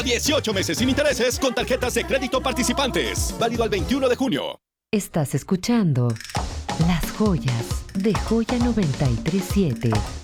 a 18 meses sin intereses con tarjetas de crédito participantes. Válido al 21 de junio. Estás escuchando Las Joyas de Joya 93.7.